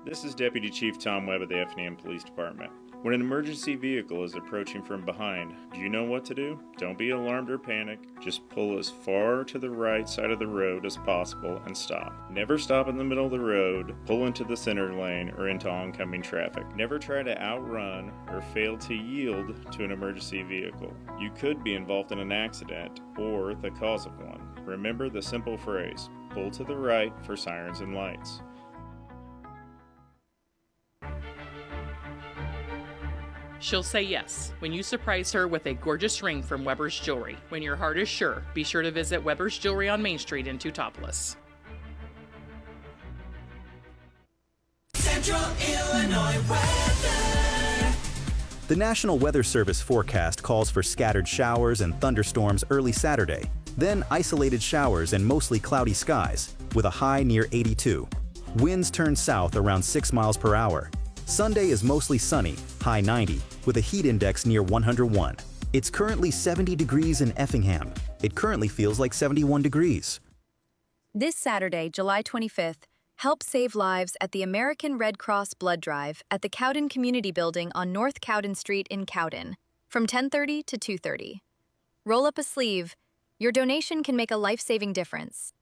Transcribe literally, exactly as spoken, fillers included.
This is Deputy Chief Tom Webb of the Effingham Police Department. When an emergency vehicle is approaching from behind, do you know what to do? Don't be alarmed or panic. Just pull as far to the right side of the road as possible and stop. Never stop in the middle of the road, pull into the center lane, or into oncoming traffic. Never try to outrun or fail to yield to an emergency vehicle. You could be involved in an accident or the cause of one. Remember the simple phrase, pull to the right for sirens and lights. She'll say yes when you surprise her with a gorgeous ring from Weber's Jewelry. When your heart is sure, be sure to visit Weber's Jewelry on Main Street in Teutopolis. Central Illinois weather. The National Weather Service forecast calls for scattered showers and thunderstorms early Saturday, then isolated showers and mostly cloudy skies, with a high near eighty-two. Winds turn south around six miles per hour. Sunday is mostly sunny, high ninety, with a heat index near one hundred one. It's currently seventy degrees in Effingham. It currently feels like seventy-one degrees. This Saturday, July twenty-fifth, help save lives at the American Red Cross Blood Drive at the Cowden Community Building on North Cowden Street in Cowden, from ten thirty to two thirty. Roll up a sleeve. Your donation can make a life-saving difference.